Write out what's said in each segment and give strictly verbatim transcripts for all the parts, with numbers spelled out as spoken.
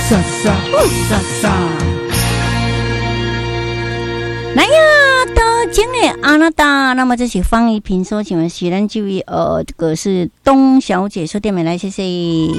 沙沙沙沙。来呀，到今日阿那达，那么这是方一平所请问喜人就医，呃，这个是东小姐说店名来，谢谢。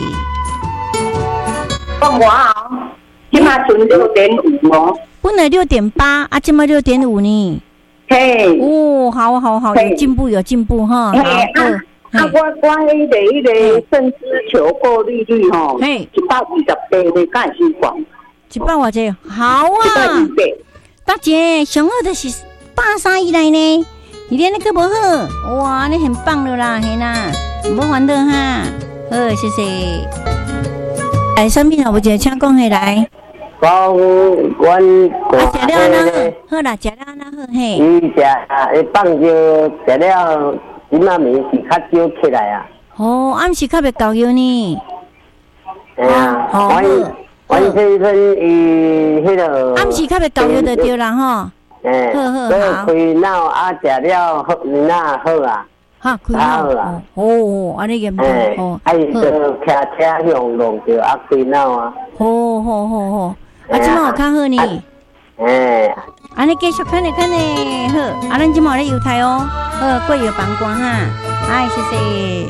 我好，今嘛存六点五哦， 本来六点八啊，今嘛六点五呢。嘿，哦，好好好，有进步有进步哈。 嘿，啊啊，我我迄个迄个肾丝球过滤率吼，嘿，一百二十八，你敢会习惯？ 一百偌济？好啊。一百二十八。大姐，上好的是八三以内呢，你连那个不好，哇，你很棒了啦，嘿啦，不烦恼哈。好，谢谢。哎，产品好不姐，请讲起来。 我我啊，食了安那好，好啦，食了安那好嘿。 伊食诶放就食了，即马面是较少起来啊。 哦，暗时较袂够药呢。 哎呀，我我先生伊迄个。暗时较袂够药就对啦吼。 哎，好好好。开脑啊，食了好那好啊。 哈，开脑啊。哦，安尼严重哦。哎，就骑车向路就啊开脑啊。 好好好好。啊，即马有较好呢。 哎， 安尼继续看咧看咧，好，啊，咱即马咧油台哦，好，贵有膀胱哈，哎，谢谢。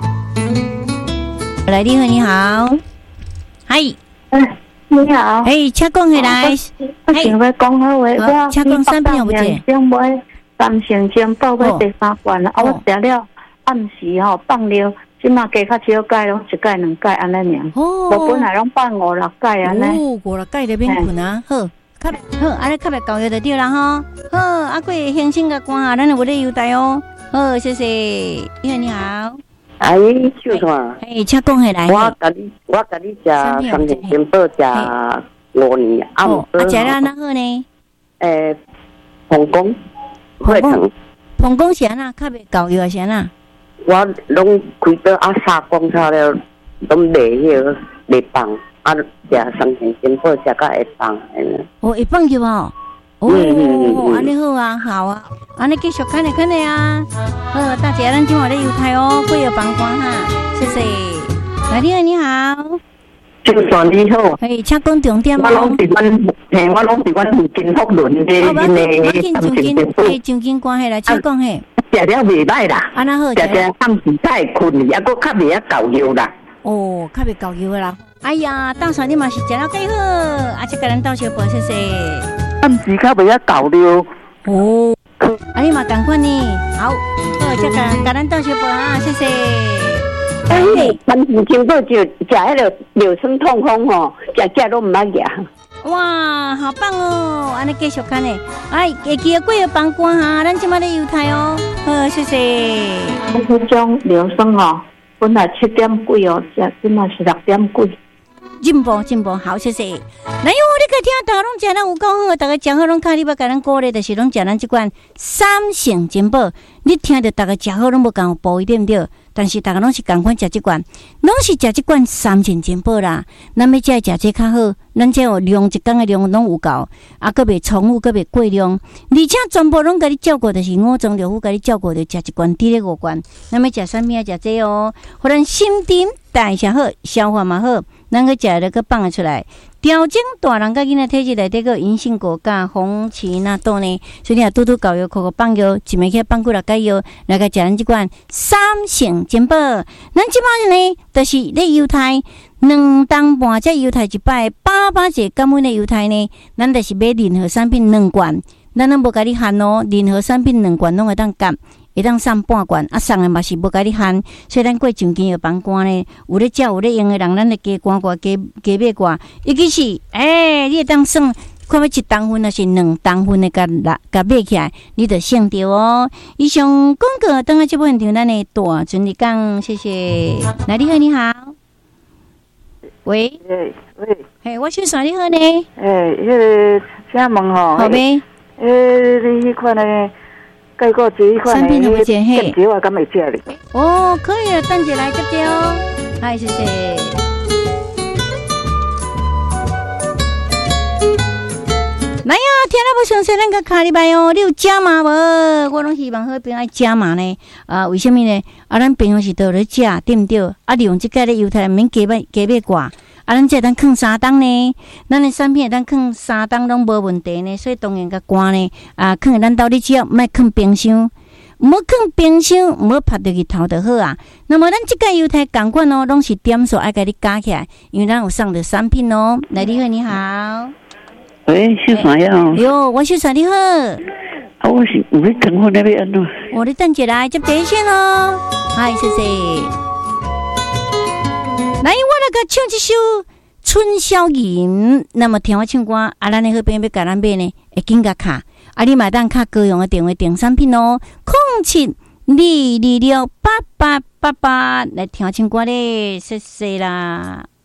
来，你好，你好，嗨， 你好， 哎，请讲起来， 我想要讲好话，我请讲三遍有无姐？ 想买三成金报买第三罐啊，我食了暗时吼放了。即马加较少钙，拢一钙两钙安尼尔。哦，我本来拢放五六钙安尼。 哦，五六钙就免困啊，好，较好，安尼较袂高药就对啦吼。好，啊，过轻轻个关下，咱有咧优待哦。好，谢谢。你好，你好。 阿姨，小团。 哎，请讲下来。 我甲你，我甲你食三年金宝食五年，啊， 啊，食了安那好呢？ 诶，膀胱会疼。 膀胱是安那较袂高药是安那？ 我拢开刀啊，杀光差了，拢袂迄个袂放，啊，食三天金宝食甲会放安尼。 哦，会放就哦。哦，安尼好啊，好啊，安尼继续看咧看咧啊。好，大姐，咱今晚咧油台哦，贵有膀胱哈，谢谢。来，你好，你好。 就算你好。 哎，请讲重点。 我拢是阮，嘿，我拢是阮附近福伦的，因为我紧上紧，嘿，上紧关系来，请讲嘿。 食了袂歹啦， 安那好， 食食暗时太困去，还佫较袂晓够药啦。 哦，较袂够药啦。哎呀，当时你嘛是食了几好，啊，这个人倒小宝，谢谢。 暗时较袂晓够药。 哦，啊，你嘛同款呢。好，好，这个人甲咱倒小宝啊，谢谢。 哎，三时经过就食迄个尿酸痛风吼，食食都唔捌食。 哇，好棒哦！安尼继续看呢，哎，会记得贵有膀胱哈，咱即马咧油台哦。好，谢谢。 我迄种尿酸吼，本来七点几哦，现即马是六点几。 进步进步，好，谢谢。来哟，你可听大家拢食咱有够好，大家讲好拢卡你要甲咱鼓励，就是拢食咱即款三成金宝。你听着大家食好拢无共补一点对，但是大家拢是共款食即款，拢是食即款三成金宝啦。咱要食食这较好，咱这有量一天的量拢有够，啊，佫袂重复，佫袂过量，而且全部拢甲你照顾，就是五脏六腑甲你照顾，着食一罐，滴咧五罐。咱要食啥物啊？食这哦，互咱心肠代谢好，消化嘛好。咱个食了个放出来，调整大人甲囡仔体质内底个银杏果甲红芪那豆呢，所以你啊拄拄搞药，口口放药，一暝起放几六解药，来个食咱即款三成金宝。咱即摆呢，就是咧犹太两当半只犹太一摆八百只感恩的犹太呢，咱就是买任何产品两罐，咱拢无甲你限哦，任何产品两罐拢会当夹。会当送半罐，啊送的嘛是无甲你限，所以咱过上间药帮罐呢，有咧照有咧用的人，咱就加罐罐加加买罐，尤其是诶、欸，你会当算看要一当份，还是两当份的甲啦甲买起来，你就省着哦。以上广告等下这部分场咱的大准你讲，谢谢。来，你好，你好，喂， 喂喂， 嘿，我先说你好呢。 诶，迄个请问吼， 好呗。 诶，你迄款呢？介个这一款的电子我敢会食哩？ 哦，可以啊，等下来接着哦。嗨，谢谢。来呀，听了不详细，咱个卡里拜哦。你有加码无？我拢希望好朋友爱加码呢。啊，为什么呢？啊，咱平常时都有咧食，对不对？啊，利用这个咧犹太免加买加买挂。啊， 啊，咱这当放三档呢，咱的产品会当放三档拢无问题呢，所以当然甲肝呢啊，放在咱兜里只要莫放冰箱。唔好放冰箱，唔好拍入去头就好啊。那么咱即个犹太共款哦，拢是点数爱甲你加起来，因为咱有送的产品哦。来，你好，你好。 喂，秀山呀。 哟，我秀山你好。 啊，我是有咧等候那边安怎？ 我咧等一来接电线哦。嗨，谢谢。来，我来个唱一首《春宵吟》。那么听我唱歌，啊，咱的好朋友要甲咱买呢，会紧甲卡。啊！你买单卡高用的电话订产品哦，空七二二六八八八八来听唱歌咧，谢谢啦。